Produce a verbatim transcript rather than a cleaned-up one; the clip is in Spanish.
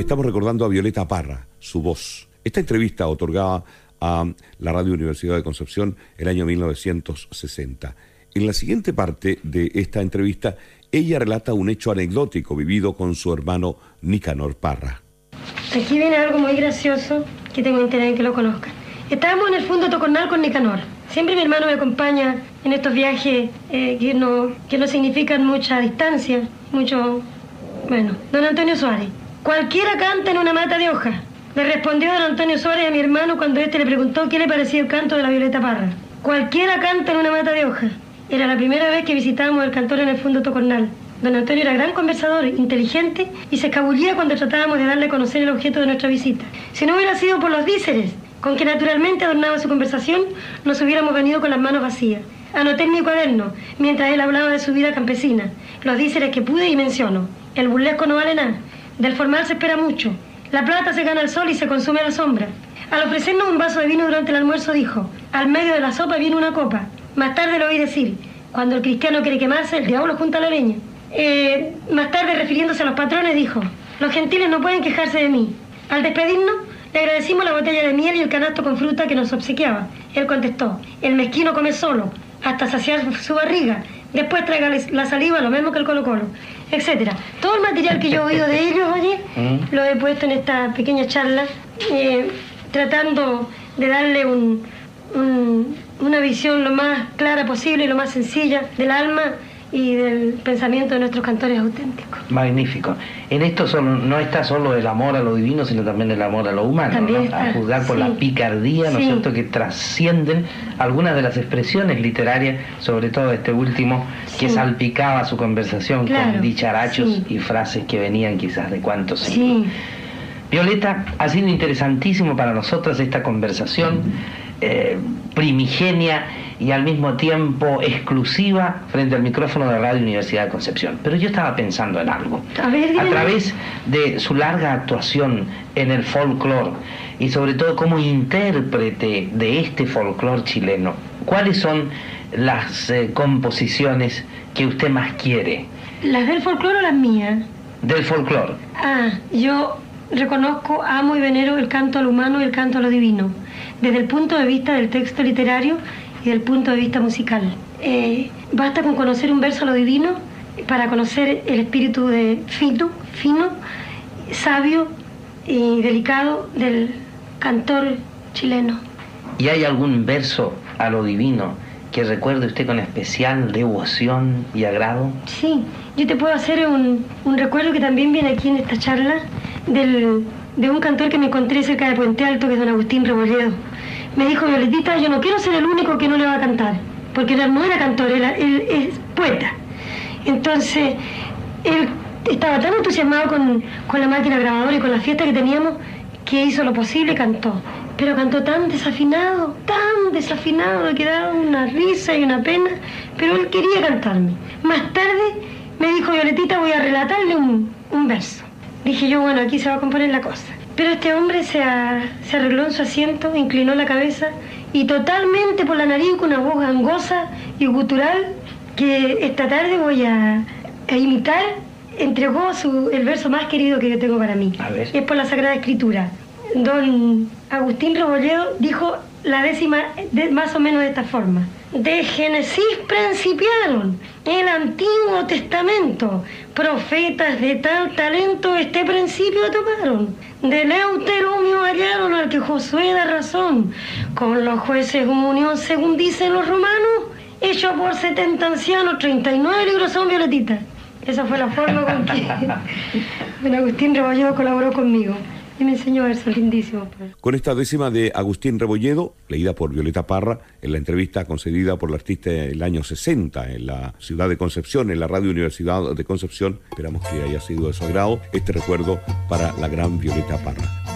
Estamos recordando a Violeta Parra, su voz. Esta entrevista otorgada a la Radio Universidad de Concepción el año mil novecientos sesenta. En la siguiente parte de esta entrevista, ella relata un hecho anecdótico vivido con su hermano Nicanor Parra. Aquí viene algo muy gracioso que tengo interés en que lo conozcan. Estábamos en el Fundo Tocornal con Nicanor. Siempre mi hermano me acompaña en estos viajes eh, que, no, que no significan mucha distancia, mucho... Bueno, don Antonio Suárez. Cualquiera canta en una mata de hojas. Le respondió don Antonio Suárez a mi hermano cuando éste le preguntó qué le parecía el canto de la Violeta Parra. Cualquiera canta en una mata de hojas. Era la primera vez que visitábamos el cantor en el Fundo Tocornal. Don Antonio era gran conversador, inteligente y se escabullía cuando tratábamos de darle a conocer el objeto de nuestra visita. Si no hubiera sido por los díceres, con que naturalmente adornaba su conversación, nos hubiéramos venido con las manos vacías. Anoté en mi cuaderno, mientras él hablaba de su vida campesina, los díceres que pude y menciono. El burlesco no vale nada. Del formal se espera mucho. La plata se gana al sol y se consume a la sombra. Al ofrecernos un vaso de vino durante el almuerzo dijo: al medio de la sopa viene una copa. Más tarde lo oí decir: cuando el cristiano quiere quemarse, el diablo junta la leña. Eh, más tarde, refiriéndose a los patrones, dijo: los gentiles no pueden quejarse de mí. Al despedirnos, le agradecimos la botella de miel y el canasto con fruta que nos obsequiaba. Él contestó: el mezquino come solo, hasta saciar su barriga. Después traiga la saliva, lo mismo que el Colo-Colo, etcétera. Todo el material que yo he oído de ellos, oye, ¿Mm? lo he puesto en esta pequeña charla, eh, tratando de darle un, un, una visión lo más clara posible y lo más sencilla del alma y del pensamiento de nuestros cantores auténticos. Magnífico. En esto son, no está solo el amor a lo divino, sino también el amor a lo humano, también ¿no? está, a juzgar por sí. la picardía, ¿no es sí. cierto?, que trascienden algunas de las expresiones literarias, sobre todo este último, sí. que salpicaba su conversación claro. con dicharachos sí. y frases que venían quizás de cuántos siglos. Sí. Violeta, ha sido interesantísimo para nosotras esta conversación eh, primigenia y al mismo tiempo exclusiva frente al micrófono de la Radio Universidad de Concepción. Pero yo estaba pensando en algo. A ver, a través de su larga actuación en el folclore y sobre todo como intérprete de este folclore chileno, ¿cuáles son las eh, composiciones que usted más quiere? ¿Las del folclore o las mías? Del folclore. Ah, yo reconozco, amo y venero el canto a lo humano y el canto a lo divino, desde el punto de vista del texto literario y del punto de vista musical. Eh, basta con conocer un verso a lo divino para conocer el espíritu de fino, fino, sabio y delicado del cantor chileno. ¿Y hay algún verso a lo divino que recuerde usted con especial devoción y agrado? Sí, yo te puedo hacer un, un recuerdo que también viene aquí en esta charla del, de un cantor que me encontré cerca de Puente Alto, que es don Agustín Rebolledo. Me dijo: Violetita, yo no quiero ser el único que no le va a cantar, porque él no era cantor, él, él es poeta. Entonces, él estaba tan entusiasmado con, con la máquina grabadora y con la fiesta que teníamos, que hizo lo posible y cantó. Pero cantó tan desafinado, tan desafinado, que daba una risa y una pena, pero él quería cantarme. Más tarde me dijo: Violetita, voy a relatarle un, un verso. Dije yo: bueno, aquí se va a componer la cosa. Pero este hombre se, a, se arregló en su asiento, inclinó la cabeza y totalmente por la nariz, con una voz gangosa y gutural, que esta tarde voy a, a imitar, entregó su, el verso más querido que yo tengo para mí. A ver. Es por la Sagrada Escritura. Don Agustín Rebolledo dijo la décima de, más o menos de esta forma: de Génesis principiaron el Antiguo Testamento, profetas de tal talento este principio tomaron. Del Deuteronomio hallaron al que Josué da razón, con los jueces unión según dicen los romanos, hecho por setenta ancianos, treinta y nueve libros son, Violetita. Esa fue la forma con que don Agustín Rebolledo colaboró conmigo. Y me enseñó versos lindísimos. Con esta décima de Agustín Rebolledo, leída por Violeta Parra, en la entrevista concedida por la artista el año sesenta en la ciudad de Concepción, en la Radio Universidad de Concepción, esperamos que haya sido de su agrado este recuerdo para la gran Violeta Parra.